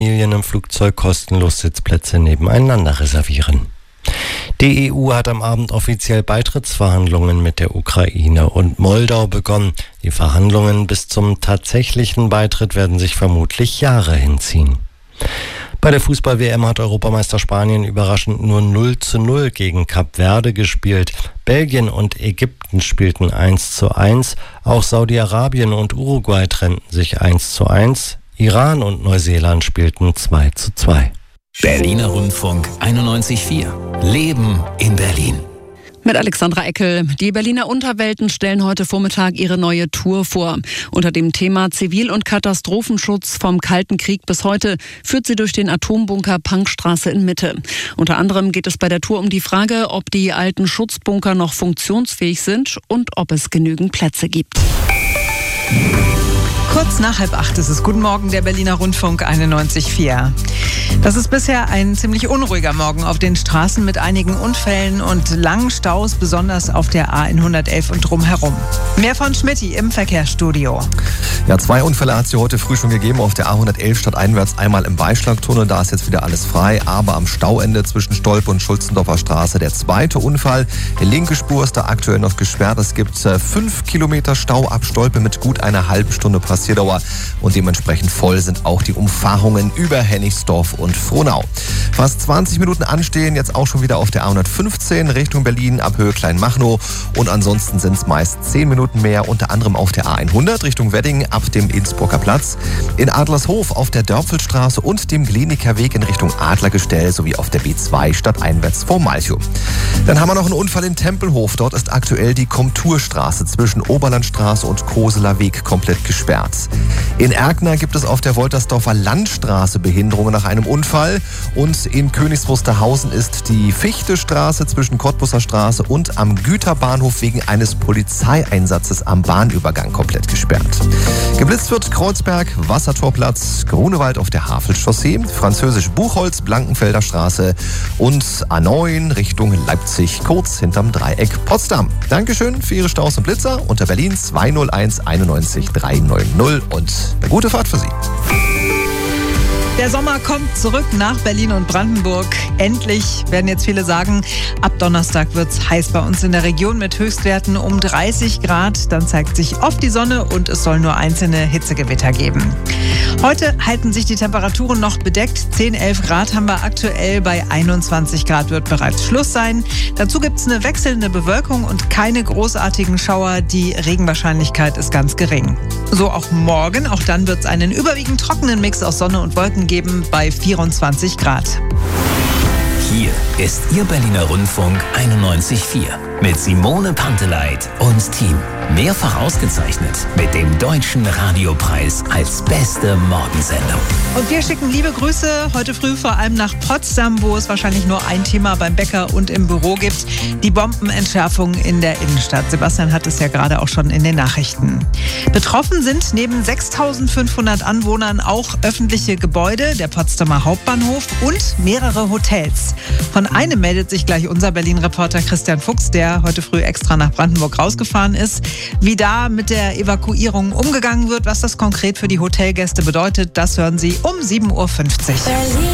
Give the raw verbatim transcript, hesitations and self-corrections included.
Familien im Flugzeug kostenlos Sitzplätze nebeneinander reservieren. Die E U hat am Abend offiziell Beitrittsverhandlungen mit der Ukraine und Moldau begonnen. Die Verhandlungen bis zum tatsächlichen Beitritt werden sich vermutlich Jahre hinziehen. Bei der Fußball-W M hat Europameister Spanien überraschend nur null zu null gegen Kap Verde gespielt. Belgien und Ägypten spielten eins zu eins. Auch Saudi-Arabien und Uruguay trennten sich eins zu eins. Iran und Neuseeland spielten zwei zu zwei. Berliner Rundfunk einundneunzig Komma vier. Leben in Berlin. Mit Alexandra Eckel. Die Berliner Unterwelten stellen heute Vormittag ihre neue Tour vor. Unter dem Thema Zivil- und Katastrophenschutz vom Kalten Krieg bis heute führt sie durch den Atombunker Punkstraße in Mitte. Unter anderem geht es bei der Tour um die Frage, ob die alten Schutzbunker noch funktionsfähig sind und ob es genügend Plätze gibt. Kurz nach halb acht ist es. Guten Morgen, der Berliner Rundfunk einundneunzig Komma vier. Das ist bisher ein ziemlich unruhiger Morgen auf den Straßen mit einigen Unfällen und langen Staus, besonders auf der A hundertelf und drumherum. Mehr von Schmitty im Verkehrsstudio. Ja, zwei Unfälle hat es heute früh schon gegeben auf der A hundertelf stadteinwärts. Einmal im Beischlagtunnel, da ist jetzt wieder alles frei, aber am Stauende zwischen Stolpe und Schulzendorfer Straße der zweite Unfall. Die linke Spur ist da aktuell noch gesperrt. Es gibt äh, fünf Kilometer Stau ab Stolpe mit gut einer halben Stunde Passierdauer und dementsprechend voll sind auch die Umfahrungen über Hennigsdorf und Frohnau. Fast zwanzig Minuten anstehen, jetzt auch schon wieder auf der A hundertfünfzehn Richtung Berlin ab Höhe Kleinmachnow und ansonsten sind es meist zehn Minuten mehr, unter anderem auf der A hundert Richtung Wedding ab dem Innsbrucker Platz, in Adlershof auf der Dörpfelstraße und dem Gleniker Weg in Richtung Adlergestell sowie auf der B zwei stadteinwärts vor Malchow. Dann haben wir noch einen Unfall in Tempelhof. Dort ist aktuell die Komturstraße zwischen Oberlandstraße und Koseler Weg komplett gesperrt. In Erkner gibt es auf der Woltersdorfer Landstraße Behinderungen nach einem Unfall und in Königs Wusterhausen ist die Fichtestraße zwischen Cottbusser Straße und am Güterbahnhof wegen eines Polizeieinsatzes am Bahnübergang komplett gesperrt. Geblitzt wird Kreuzberg, Wassertorplatz, Grunewald auf der Havelchaussee, Französisch Buchholz, Blankenfelder Straße und A neun Richtung Leipzig, kurz hinterm Dreieck Potsdam. Dankeschön für Ihre Staus und Blitzer unter Berlin zwei null eins einundneunzig drei neun null und eine gute Fahrt für Sie. Der Sommer kommt zurück nach Berlin und Brandenburg. Endlich, werden jetzt viele sagen. Ab Donnerstag wird es heiß bei uns in der Region mit Höchstwerten um dreißig Grad. Dann zeigt sich oft die Sonne und es soll nur einzelne Hitzegewitter geben. Heute halten sich die Temperaturen noch bedeckt. zehn, elf Grad haben wir aktuell. Bei einundzwanzig Grad wird bereits Schluss sein. Dazu gibt es eine wechselnde Bewölkung und keine großartigen Schauer. Die Regenwahrscheinlichkeit ist ganz gering. So auch morgen. Auch dann wird es einen überwiegend trockenen Mix aus Sonne und Wolken geben bei vierundzwanzig Grad. Hier ist Ihr Berliner Rundfunk einundneunzig Komma vier mit Simone Panteleit und Team. Mehrfach ausgezeichnet mit dem Deutschen Radiopreis als beste Morgensendung. Und wir schicken liebe Grüße heute früh vor allem nach Potsdam, wo es wahrscheinlich nur ein Thema beim Bäcker und im Büro gibt. Die Bombenentschärfung in der Innenstadt. Sebastian hat es ja gerade auch schon in den Nachrichten. Betroffen sind neben sechstausendfünfhundert Anwohnern auch öffentliche Gebäude, der Potsdamer Hauptbahnhof und mehrere Hotels. Von einem meldet sich gleich unser Berlin-Reporter Christian Fuchs, der heute früh extra nach Brandenburg rausgefahren ist. Wie da mit der Evakuierung umgegangen wird, was das konkret für die Hotelgäste bedeutet, das hören Sie um sieben Uhr fünfzig.